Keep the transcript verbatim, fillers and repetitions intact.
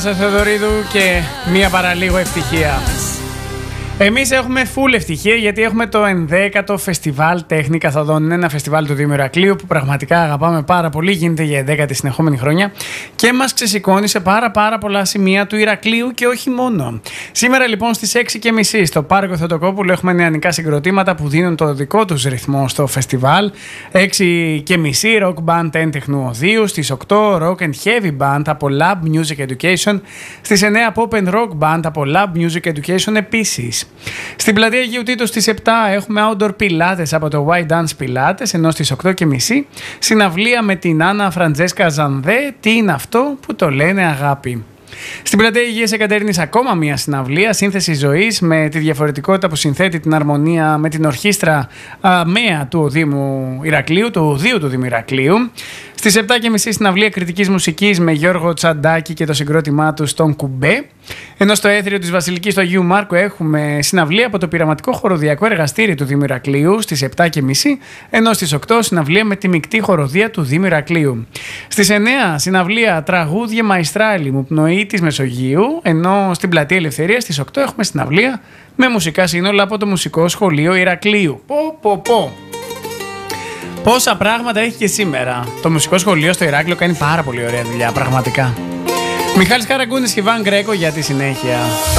Θεοδωρίδου και μία παραλίγο ευτυχία. Εμείς έχουμε full ευτυχία γιατί έχουμε το ενδέκατο Φεστιβάλ Τέχνη Καθοδόν. Είναι ένα φεστιβάλ του Δήμου Ηρακλείου που πραγματικά αγαπάμε πάρα πολύ. Γίνεται για ενδέκατη συνεχόμενη χρονιά και μας ξεσηκώνει σε πάρα πάρα πολλά σημεία του Ηρακλείου και όχι μόνο. Σήμερα λοιπόν στις έξι και μισή στο Πάρκο Θεοτοκόπουλου έχουμε νεανικά συγκροτήματα που δίνουν το δικό τους ρυθμό στο φεστιβάλ. έξι και μισή Rock Band έντεχνου οδείου, στις οκτώ Rock and Heavy Band από Lab Music Education, στις εννέα Pop and Rock Band από Lab Music Education επίσης. Στην πλατεία Αγίου Τίτου στις επτά έχουμε Outdoor Pilates από το Y Dance Pilates, ενώ στις οκτώ και μισή συναυλία με την Άννα Φραντζέσκα Ζανδέ, τι είναι αυτό που το λένε αγάπη. Στην πλατεία Υγείας Εκατερίνης ακόμα μια συναυλία, σύνθεση ζωής, με τη διαφορετικότητα που συνθέτει την αρμονία με την ορχήστρα α, ΜΕΑ του Δήμου Ηρακλείου, του Οδείου του Δήμου Ηρακλείου. Στις επτά και μισή συναυλία κριτικής μουσικής με Γιώργο Τσαντάκη και το συγκρότημά του στον Κουμπέ. Ενώ στο έθριο της Βασιλικής του Αγίου Μάρκου έχουμε συναυλία από το πειραματικό χοροδιακό εργαστήρι του Δήμου Ηρακλείου στις επτά και μισή, ενώ στις οκτώ συναυλία με τη μεικτή χοροδία του Δήμου Ηρακλείου. Στις εννέα συναυλία τραγούδια Μαϊστράλη μου πνοή της Μεσογείου, ενώ στην πλατεία Ελευθερίας στις οκτώ έχουμε συναυλία με μουσικά σύνολα από το Μουσικό Σχολείο Ηρακλείου. Πω πω πω! Πόσα πράγματα έχει και σήμερα. Το Μουσικό Σχολείο στο Ηράκλειο κάνει πάρα πολύ ωραία δουλειά, πραγματικά. Μιχάλης Καραγκούνης και Ιβάν Γκρέκο για τη συνέχεια.